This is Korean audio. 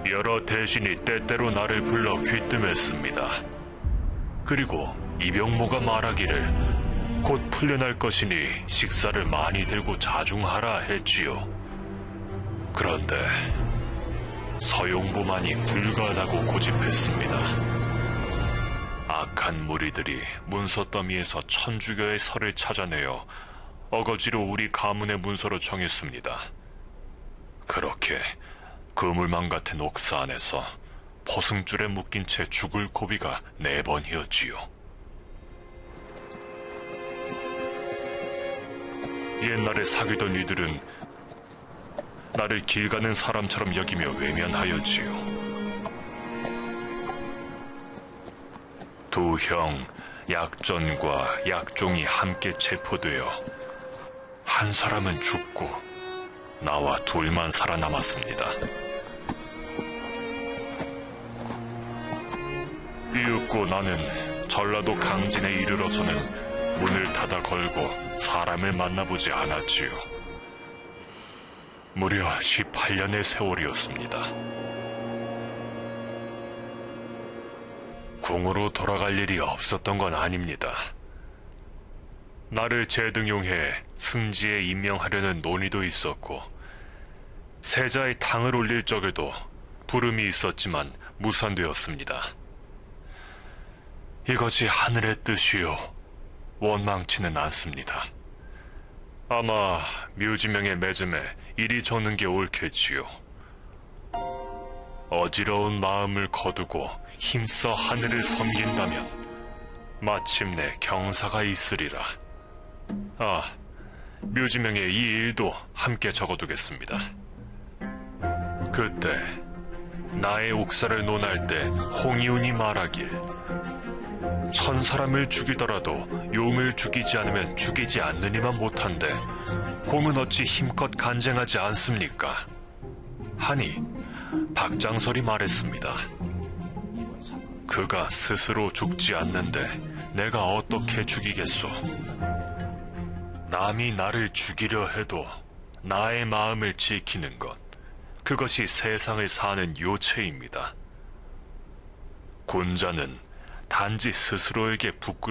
여러 대신이 때때로 나를 불러 귀뜸했습니다. 그리고 이병모가 말하기를 곧 풀려날 것이니 식사를 많이 들고 자중하라 했지요. 그런데 서용보만이 불가하다고 고집했습니다. 악한 무리들이 문서더미에서 1000주교의 설을 찾아내어 어거지로 우리 가문의 문서로 정했습니다. 그렇게 그물망 같은 옥사 안에서 포승줄에 묶인 채 죽을 고비가 4번이었지요. 옛날에 사귀던 이들은 나를 길 가는 사람처럼 여기며 외면하였지요. 두 형, 약전과 약종이 함께 체포되어 한 사람은 죽고 나와 둘만 살아남았습니다. 이윽고 나는 전라도 강진에 이르러서는 문을 닫아 걸고 사람을 만나보지 않았지요. 무려 18년의 세월이었습니다. 궁으로 돌아갈 일이 없었던 건 아닙니다. 나를 재등용해 승지에 임명하려는 논의도 있었고, 세자의 탕을 올릴 적에도 부름이 있었지만 무산되었습니다. 이것이 하늘의 뜻이요, 원망치는 않습니다. 아마 묘지명의 맺음에 이리 적는 게 옳겠지요. 어지러운 마음을 거두고 힘써 하늘을 섬긴다면 마침내 경사가 있으리라. 묘지명에 이 일도 함께 적어두겠습니다. 그때 나의 옥사를 논할 때 홍이운이 말하길, 1000사람을 죽이더라도 용을 죽이지 않으면 죽이지 않느니만 못한데 공은 어찌 힘껏 간쟁하지 않습니까? 하니 박장설이 말했습니다. 그가 스스로 죽지 않는데 내가 어떻게 죽이겠소? 남이 나를 죽이려 해도 나의 마음을 지키는 것, 그것이 세상을 사는 요체입니다. 군자는 단지 스스로에게 부끄러운